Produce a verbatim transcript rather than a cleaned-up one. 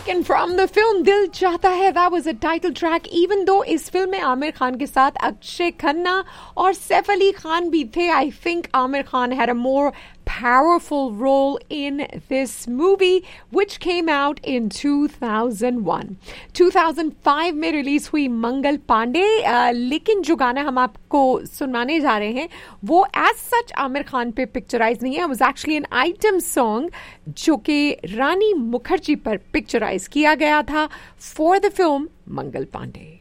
Taken from the film Dil Chahta Hai, that was a title track. Even though इस film में आमिर खान के साथ अक्षय खन्ना और सैफ अली खान भी थे, I think Amir Khan had a more powerful role in this movie, which came out in two thousand one. two thousand five में release हुई Mangal Pandey, uh, लेकिन जो गाना हम आपको सुनाने जा रहे हैं वो एज सच आमिर खान पे पिक्चराइज नहीं है. It was actually an item song जो कि रानी मुखर्जी पर पिक्चराइज किया गया था for the film Mangal Pandey.